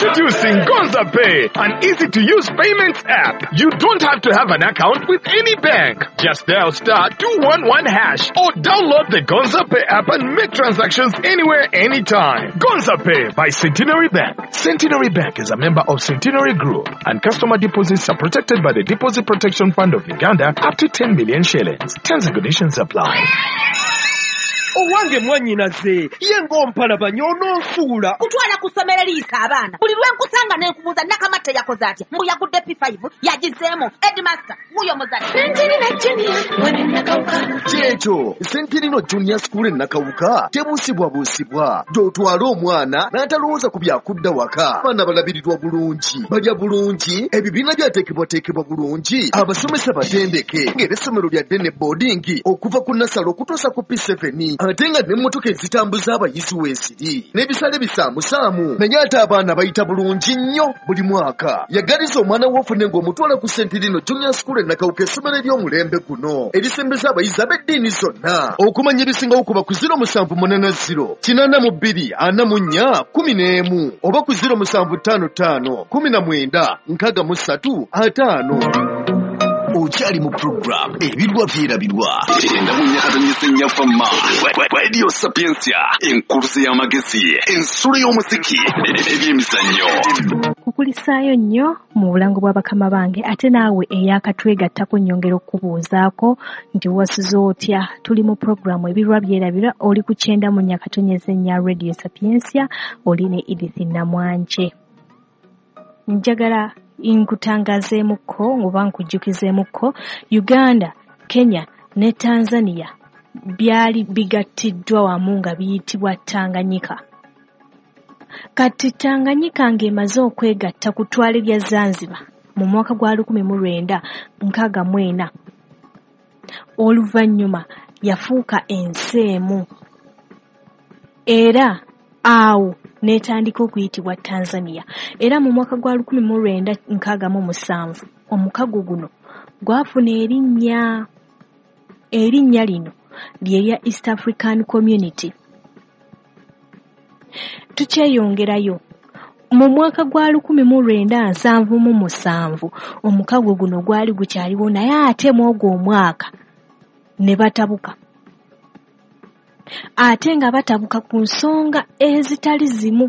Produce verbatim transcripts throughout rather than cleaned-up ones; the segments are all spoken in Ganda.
Introducing Gonza Pay, an easy-to-use payments app. You don't have to have an account with any bank. Just dial star two one one hash or download the Gonza Pay app and make transactions anywhere, anytime. Gonza Pay by Centenary Bank. Centenary Bank is a member of Centenary Group, and customer deposits are protected by the Deposit Protection Fund of Uganda up to ten million shillings. Terms and conditions apply. Owange mwanyinaze yengo mpalabanya ononsuula kutwala kusomera liisa abaana buli lwenkusanga n'enkubuuza Nakamata yakoze atya mbu yagudde P five yagizeemu Headmaster wuyo muzadde Centenary Junior wene nakawuka kyekyo Centenary Junior School ennakawuka tebuusibwabuusibwa gy'otwala omwana n'atalowooza ku byakudda waka baana balabirirwa bulungi balya bulungi ebibiina byateekebwateekebwa bulungi abasomesa batendeke ng'era essomero lya ddene boarding okuva ku nasalo okutuusa ku P seven ate nga n'emmotoka ezitambuza abayizi weesiri n'ebisale bisaamusaamu naye ate abaana bayita bulungi nnyo buli mwaka yagaliza omwana w'ofune ng'omutwala ku Centenary Junior School ennakawuka essomero ery'omulembe guno erisembeza abayizi ab'eddiini zonna okumanya ebisingawo kuba ku ziro musanvu munaana ziro kinaana mu bbiri ana mu nnya kumi n'emu oba ku ziro musanvu ttaano ttaano kumi na mwenda nkaaga mu ssatu ataano. Okyali mu program ebirwa byerabirwa enda mu nyakatanyisa ennyafamma Radio Sapiensia enkurusi y'amagezi ensolo y'omuziki ebyemizannyo okulisaayo nnyo mu bulango bwa bakama bange ate naawe eyakatwegattako nnyongera okubuuzaako nti wasuze otya. Tuli mu programu ebirwa byerabirwa oli ku kyenda mu nyakatonyeza ennya Radio Sapiensia oli ne Edith Namwanje. Njagala inkutangazeemuko oba nkujjukizeemuko Uganda, Kenya ne Tanzania byali bigattiddwa wamu nga biyitibwa Tanganyika. Kati Tanganyika ng'emaze okwegatta ku ttwale lya Zanzibar mu mwaka gwa lukumi mu lwenda nkaaga mu ena oluvannyuma yafuuka ensi emu era awo netandika okuyitibwa Tanzania. Era mu mwaka gwa lukumi mu lwenda nkaaga mu musanvu omukago guno gwafuna erinnya erinnya lino ly'erya East African Community. Tukyeyongerayo mu mwaka gwa lukumi mu lwenda nsanvu mu musanvu omukago guno gwali gukyaliwo naye ate mu ogwo omwaka ne batabuka ate nga batabuka ku nsonga ezitali zimu.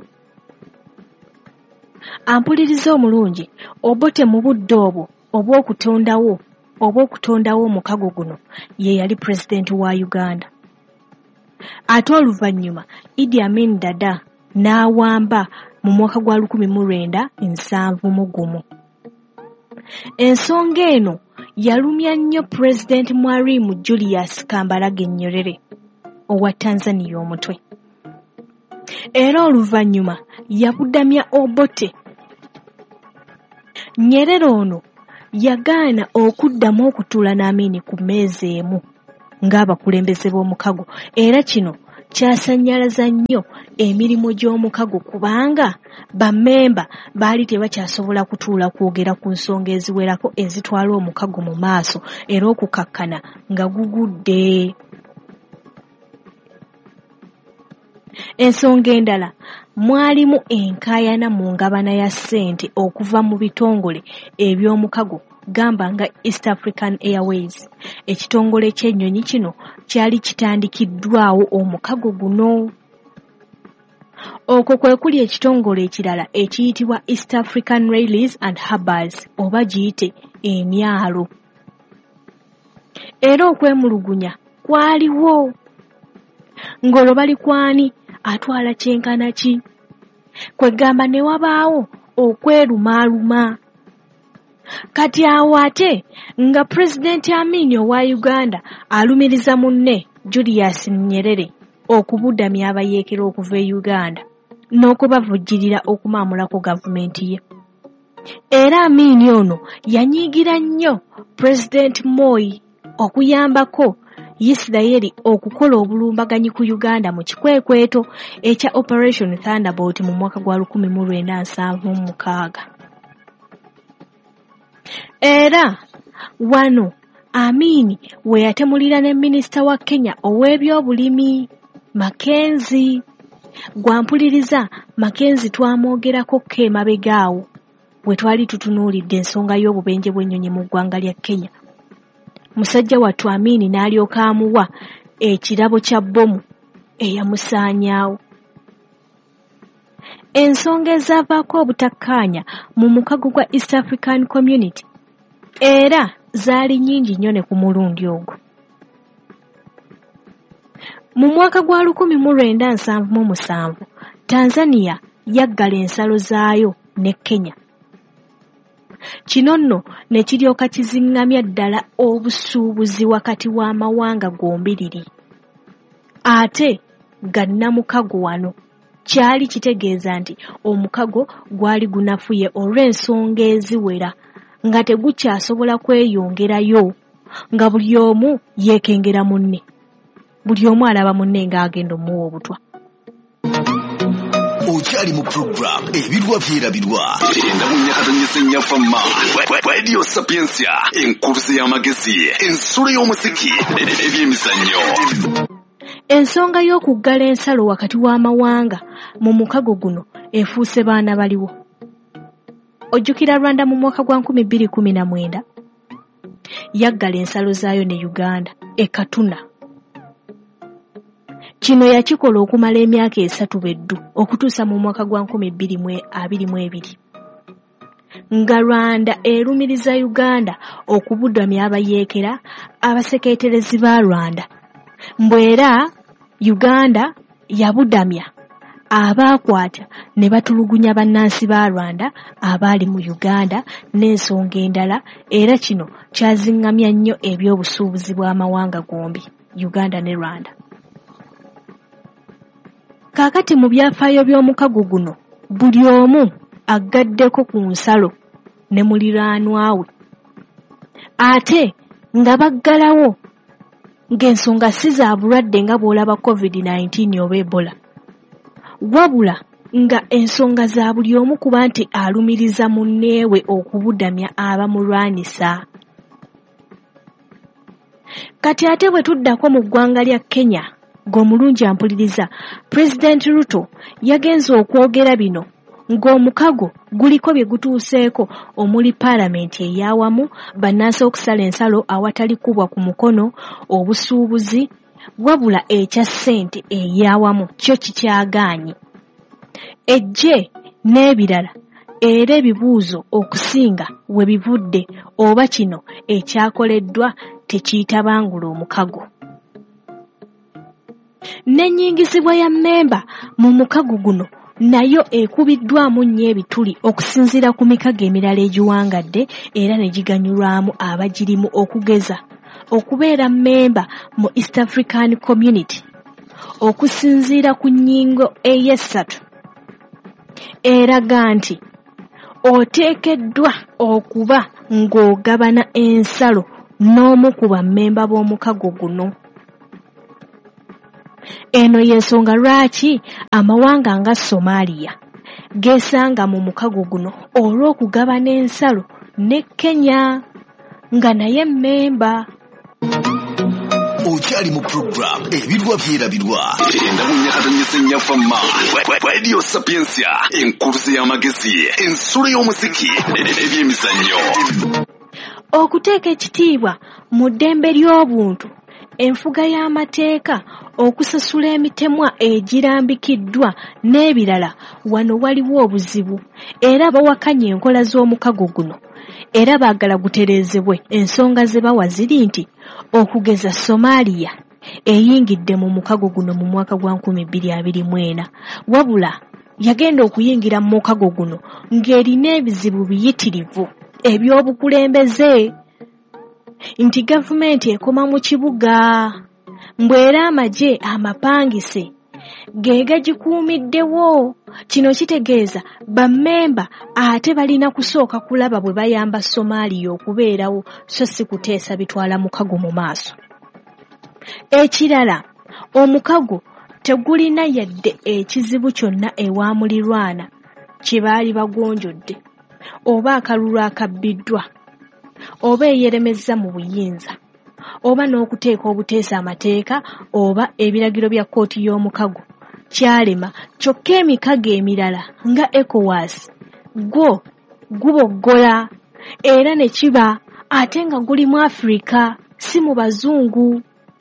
Ampuliriza omulungi Obote mu budde obwo obw'okutondawo obw'okutondawo omukago guno ye yali pulezidenti wa Uganda. Ate oluvannyuma Idi Amin Dada n'awamba mu mwaka gwa lukumi mu lwenda nsanvu mu gumu. Ensonga eno yalumya nnyo pulezidenti Mwalimu Julius Kambarage Nyerere owa Tanzania omutwe. Era oluvannyuma yabuddamya Obote. Nyerere ono yagaana okuddamu okutuula n'Amini ku mmeeza emu ng'abakulembeze b'omukago era kino kyasannyalaza nnyo emirimu gy'omukago kubanga bammemba baali tebakyasobola kutuula kwogera ku nsonga eziwerako ezitwala omukago mu maaso era okukakkana nga gugudde. Ensonga endala mwalimu enkaayana mu ngabana ya ssente okuva mu bitongole eby'omukago gamba nga East African Airways. Ekitongole ky'ennyonyi kino kyali kitandikiddwawo omukago guno. Okwo kwe kuli ekitongole ekirala ekiyitibwa East African Railways and Harbors oba giyite emyalo. Era okwemulugunya kwaliwo ng'olwo bali kwani atwala kyenkana ki kwe gamba ne wabaawo okwerumaaluma. Kati awo ate nga Pulezidenti Amin owa Uganda alumiriza munne Julius Nyerere okubuddamya abayeekera okuva e Uganda n'okubavujjirira okumaamulako gavumenti ye. Era Amin ono yanyiigira nnyo Pulezidenti Moi okuyambako Yisirayiri okukola obulumbaganyi ku Uganda mu kikwekweto ekya Operation Thunderbolt mu mwaka gwa lukumi mu lwenda nsanvu mu mukaaga. Era wano Amin we yatemulira ne Minisita wa Kenya ow'ebyobulimi Mackenzie Gwampuliriza Mackenzie twamwogerako ke mabegaawo bwe twali tutunuulidde ensonga y'obubenje bw'ennyonyi mu ggwanga lya Kenya. Musajja wattu Amini n'alyoka amuwa ekirabo kya bbomu eyamusaanyaawo. Ensonga ezaavaako obutakkaanya mu mukago gwa East African Community era zaali nnyingi nnyo ne ku mulundi ogwo. Mu mwaka gwa lukumi mu lwenda nsanvu mu musanvu Tanzania yaggala ensalo zaayo ne Kenya. Kino nno ne kiryoka kizingamya ddala obusuubuzi wakati w'amawanga gombiriri. Ate gannamukago wano kyali kitegeeza nti omukago gwali gunafuye olw'ensonga eziwera nga tegukyasobola kweyongerayo nga buli omu yeekengera munne. Buli omu alaba munne ng'agenda omuwa obutwa. Okyali mu program ebirwa byerabirwa enda munyakatanyisa fama Radio Sapiensia enkuruze y'amagezi ensolo y'omusiki ebyemizannyo. Ensonga y'okuggala ensalo wakati w'amawanga mu mukago guno efuuse baana baliwo. Ojjukira Rwanda mu mwaka gwa nkumi bbiri kumi na mwenda yaggala ensalo zaayo ne Uganda e Katuna. Kino yakikola okumala emyaka esatu beddu okutuusa mu mwaka gwa nkumi bbiri abiri mu ebiri. Nga Rwanda erumiriza Uganda okubudamya abayeekera abasekeeterezi ba Rwanda. Mbwera Uganda yabudamya abaakwata ne batulugunya bannansi ba Rwanda abaali mu Uganda n'ensonga endala, era kino kyazingamya nnyo ebyobusuubuzi bw'amawanga gombi, Uganda ne Rwanda. Kaakati mu byafaayo by'omukago guno buli omu aggaddeko ku nsalo ne muliraanwa we, ate nga baggalawo ng'ensonga si za bulwadde nga bw'olaba covid nineteen oba Ebola, wabula nga ensonga za buli omu kuba nti alumiriza munneewe okubudamya abamulwanisa. Kati ate bwe tuddako mu ggwanga lya Kenya, ng'omulungi ampuliriza, President Ruto yagenze okwogera bino ng'omukago guliko bye gutuuseeko omuli paalamenti ey'awamu, bannansi okusala ensalo awatali kubwa ku mukono, obusuubuzi, wabula ekya ssente ey'awamu kyo kikyagaanye. Ejje n'ebirala era ebibuuzo okusinga we bivudde oba kino ekyakoleddwa tekiyita omukago. N'ennyingisibwa ya mmemba mu mukago guno nayo ekubiddwamu nnyo ebituli okusinziira ku mikago emirala egiwangadde era ne giganyulwamu abagirimu, okugeza okubeera mmemba mu East African Community okusinziira ku nnyingo ey'essatu eraga nti oteekeddwa okuba ng'ogabana ensalo n'omu ku bammemba b'omukago guno. Eno y'ensonga lwaki amawanga nga Somalia geesanga mu mukago guno olw'okugabana ensalo ne Kenya nga naye mmemba. Okyali mu program ebirwa byerabirwa enda munyakatanyisa fama Radio Sapiensia enkuruze y'amagezi ensolo y'omusiki ebyemizannyo. Okuteeka ekitiibwa mu ddembe ly'obuntu, enfuga y'amateeka, okusasula emitemwa egirambikiddwa n'ebirala, wano waliwo obuzibu era bawakanya enkola z'omukago guno era baagala gutereezebwe. Ensonga ze bawa ziri nti okugeza Somalia eyingidde mu mukago guno mu mwaka gwa nkumi bbiri abiri mu ena, wabula yagenda okuyingira mu mukago guno ng'erina ebizibu biyitirivu eby'obukulembeze, nti gavumenti ekoma mu kibuga, mbwera amagye amapangise ge gagikuumiddewo. Kino kitegeeza bammemba ate balina kusooka kulaba bwe bayamba Somalia okubeerawo so si kuteesa bitwala mukago mu maaso. Ekirala, omukago tegulina yadde ekizibu kyonna ewa mulirwana kye baali bagonjodde oba akalulu akabbiddwa oba eyeremezza mu buyinza oba n'okuteeka obuteesa amateeka oba ebiragiro bya kkooti y'omukago kyalema kyokka emikago emirala nga ECOWAS gwo guboggola era ne kiba ate nga guli mu Afrika si mu bazungu.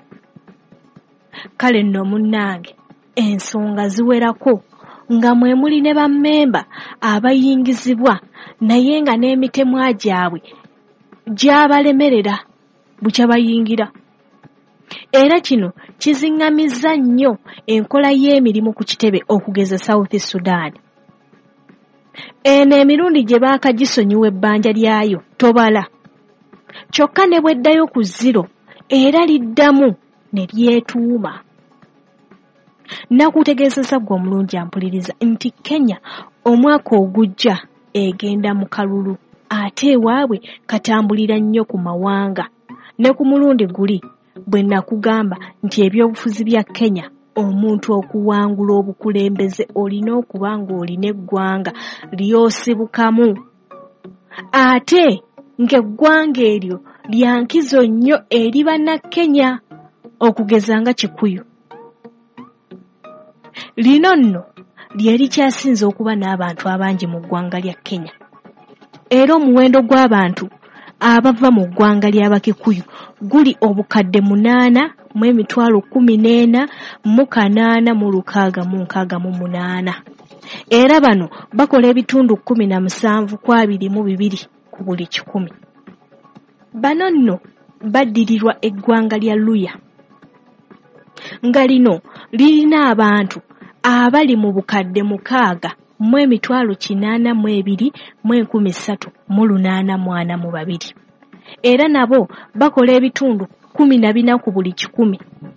Kale nno munnange ensonga ziwerako nga mwe muli ne bammemba abayingizibwa naye nga n'emitemwa gyabwe gyabalemerera bukya bayingira. Era kino kiziŋŋamizza nnyo enkola y'emirimu ku kitebe okugeza South Sudan. Eno emirundi gye baakagisonyiwa ebbanja lyayo tobala. Kyokka ne bweddayo ku ziro era liddamu ne lyetuuma. Nakutegeezeza gwe omulungi ampuliriza nti Kenya omwaka ogujja egenda mu kalulu ate ewaabwe katambulira nnyo ku mawanga. Ne ku mulundi guli bwe nakugamba nti ebyobufuzi bya Kenya omuntu okuwangula obukulembeze olina okuba ng'olina eggwanga ly'osibukamu. Ate ng'eggwanga eryo lya nkizo nnyo eri bannakenya okugeza nga Kikuyu. Lino nno lye likyasinze okuba n'abantu abangi mu ggwanga lya Kenya. Era omuwendo gw'abantu abava mu ggwanga ly'Abakikuyu guli obukadde munaana mu emitwalo kkumi n'ena mu kanaana mu lukaaga mu nkaaga mu munaana. Era bano bakola ebitundu kkumi na musanvu ku abiri mu bibiri ku buli kikumi. Bano nno baddirirwa eggwanga lya Luya nga lino lirina abantu abali mu bukadde mukaaga mu emitwalo kinaana mu ebiri mu enkumi ssatu mu lunaana mu ana mu babiri. Era nabo bakola ebitundu kkumi na bina ku buli kikumi.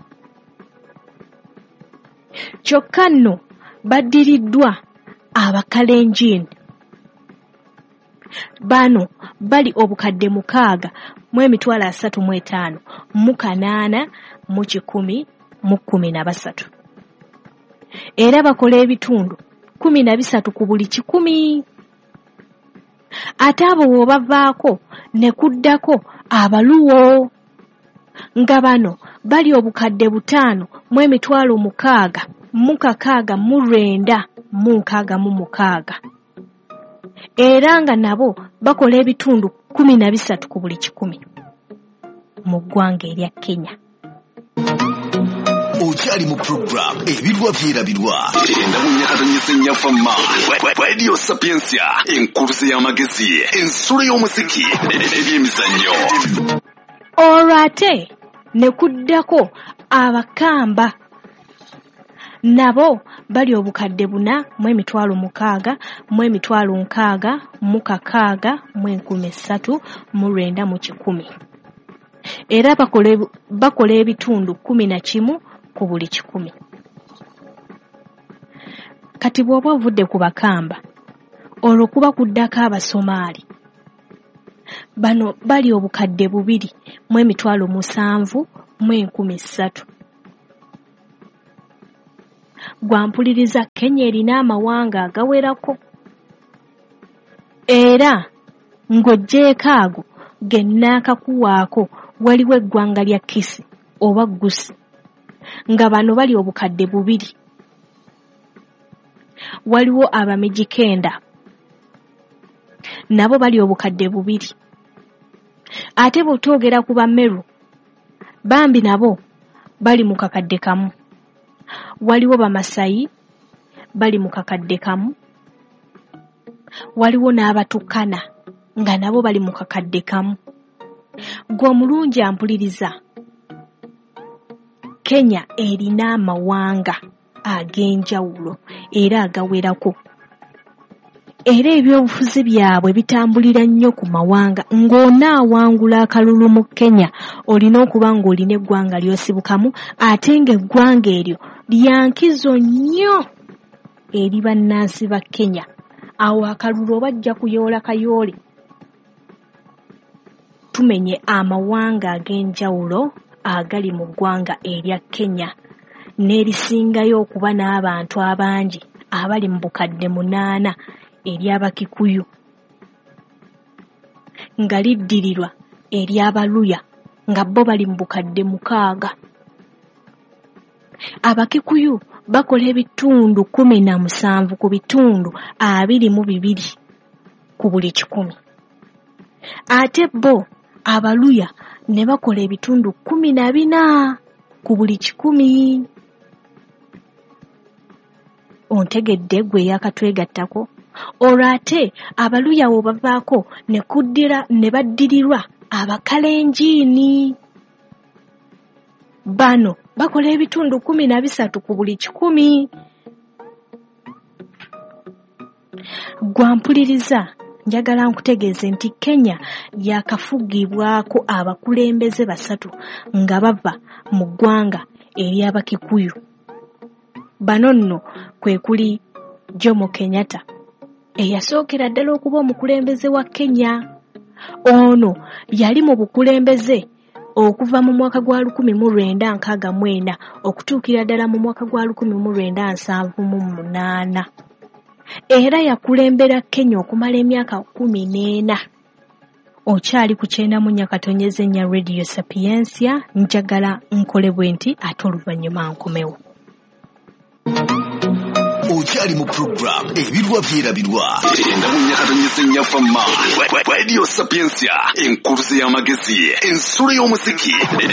Kyokka nno baddiriddwa Abakalenjin. Bano bali obukadde mukaaga mu emitwalo asatu mu etaano mu kanaana mu kikumi mu kkumi na basatu. Era bakola ebitundu kkumi na bisatu ku buli kikumi. Ate abo bw'obavaako ne kuddako Abaluwo nga bano bali obukadde butaano mu emitwalo mukaaga mu kakaaga mu lwenda mu nkaaga mu mukaaga. Era nga nabo bakola ebitundu kkumi na bisatu ku buli kikumi mu ggwanga erya Kenya. Okyali mu program ebirwa byerabirwa enda munyakatanyisa ennyafamma Radio Sapiensia enkuluze y'amagezi ensolo y'omuziki n'ebyemizannyo. Olwo ate ne kuddako Abakamba nabo bali obukadde buna mu emitwalo mukaaga mu emitwalo nkaaga mu kakaaga mu enkumi ssatu mu lwenda mu kikumi. Era bakola bakola ebitundu kkumi na kimu ku buli kikumi. Kati bw'oba ovudde ku Bakamba olwo kuba kuddako Abasomaali. Bano bali obukadde bubiri mu emitwalo musanvu mu enkumi ssatu. Gwampuliriza Kenya erina amawanga agawerako. Era ng'oggyeko ago ge nnaakakuwaako waliwo eggwanga lya Kisi oba Gusi nga bano bali obukadde bubiri. Waliwo Abamijikenda nabo bali obukadde bubiri. Ate bw'otoogera ku Bameru bambi nabo bali mu kakadde kamu. Waliwo Bamasayi bali mu kakadde kamu. Waliwo n'Abatukana nga nabo bali mu kakadde kamu. Gwe omulungi ampuliriza Kenya erina amawanga ag'enjawulo era agawerako. Era ebyobufuzi byabwe bitambulira nnyo ku mawanga. Ng'onaawangula akalulu mu Kenya olina okuba ng'olina eggwanga ly'osibukamu ate ng'eggwanga eryo lya nkizo nnyo eri bannansi ba Kenya. Awo akalulu bajja kuyoola kayoole. Tumenye amawanga ag'enjawulo agali mu ggwanga erya Kenya n'erisingayo okuba n'abantu abangi abali mu bukadde munaana ery'Abakikuyu nga liddirirwa ery'Abaluya nga bo bali mu bukadde mukaaga. Abakikuyu bakola ebitundu kumi na musanvu ku bitundu abiri mu bibiri ku buli kikumi. Ate bo Abaluya ne bakola ebitundu kumi na bina ku buli kikumi. Ontegedde gwe yakatwegattako. Olwo ate Abaluya wo bavaako ne kuddira ne baddirirwa Abakalenjini. Bano bakola ebitundu kumi na bisatu ku buli kikumi. Gwampuliriza njagala nkutegeeze nti Kenya yakafugibwako abakulembeze basatu nga bava mu ggwanga ery'Abakikuyu. Bano nno kwe kuli Jomo Kenyatta eyasookera ddala okuba omukulembeze wa Kenya. Ono yali mu bukulembeze okuva mu mwaka gwa lukumi mu lwenda nkaaga mu ena okutuukira ddala mu mwaka gwa lukumi mu lwenda nsanvu mu munaana. Era yakulembera Kenya okumala emyaka kumi n'ena. Okyali ku kyenda mu Nyakatonyeza ennya Radio Sapiensia, njagala nkole bwe nti ate oluvannyuma nkomewo. Okyali mu program ebirwa byerabirwa enda mu Nyakatonyeza ennya Fama Radio Sapiensia, enkuruze y'amagezi, ensolo y'omuziki